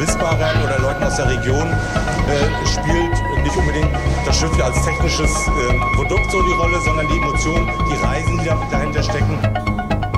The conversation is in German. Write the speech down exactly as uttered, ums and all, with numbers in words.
Wissbarern oder Leuten aus der Region äh, spielt nicht unbedingt das Schiff als technisches äh, Produkt so die Rolle, sondern die Emotionen, die Reisen, die da, dahinter stecken.